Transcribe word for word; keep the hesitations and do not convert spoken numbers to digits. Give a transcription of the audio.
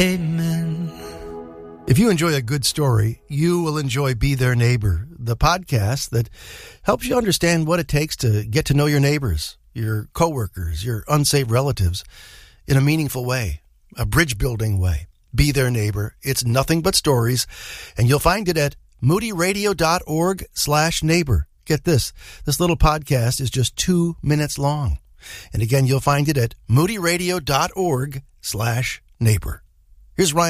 Amen. If you enjoy a good story, you will enjoy Be Their Neighbor, the podcast that helps you understand what it takes to get to know your neighbors, your coworkers, your unsaved relatives in a meaningful way, a bridge-building way. Be Their Neighbor. It's nothing but stories, and you'll find it at moodyradio.org slash neighbor. Get this, this little podcast is just two minutes long. And again, you'll find it at moodyradio.org slash neighbor. Here's Ryan.